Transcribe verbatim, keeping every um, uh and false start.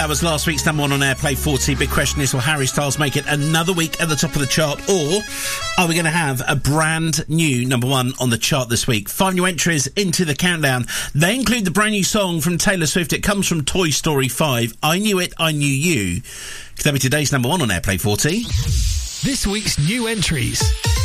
That was last week's number one on Airplay forty. Big question is, will Harry Styles make it another week at the top of the chart, or are we going to have a brand new number one on the chart this week? Five new entries into the countdown. They include the brand new song from Taylor Swift. It comes from Toy Story five. I Knew It, I Knew You. Could that be today's number one on Airplay forty? This week's new entries.